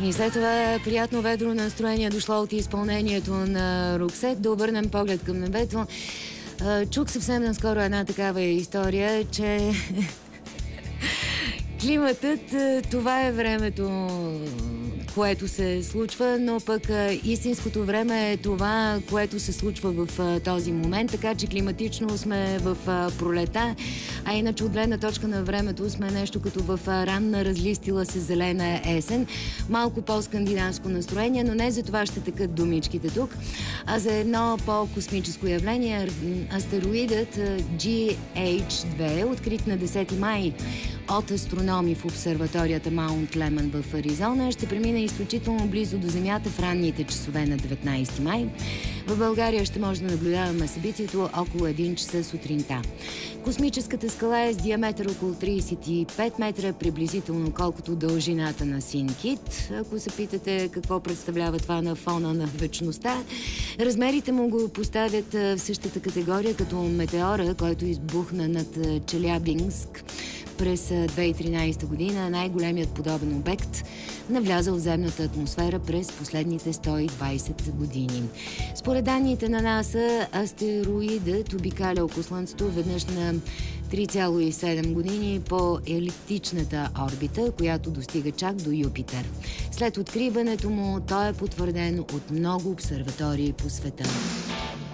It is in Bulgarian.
И след това приятно ведро настроение дошло от изпълнението на Роксет. Да обърнем поглед към небето. Чух съвсем наскоро една такава история, че климатът, това е времето, което се случва, но пък истинското време е това, което се случва в този момент, така че климатично сме в пролета, а иначе от гледна точка на времето сме нещо като в ранна разлистила се зелена есен. Малко по-скандинавско настроение, но не за това ще текат думичките тук, а за едно по-космическо явление. Астероидът GH2, открит на 10 май от астрономи в обсерваторията Маунт Лемън в Аризона, ще премине изключително близо до Земята в ранните часове на 19 май. В България ще може да наблюдаваме събитието около 1 часа сутринта. Космическата скала е с диаметър около 35 метра, приблизително колкото дължината на Син Кит. Ако се питате какво представлява това на фона на вечността, размерите му го поставят в същата категория като метеора, който избухна над Челябинск през 2013 година, най-големият подобен обект, навлязъл в земната атмосфера през последните 120 години. Според данните на НАСА, астероидът обикаля около Слънцето веднъж на 3,7 години по елиптичната орбита, която достига чак до Юпитер. След откриването му той е потвърден от много обсерватории по света.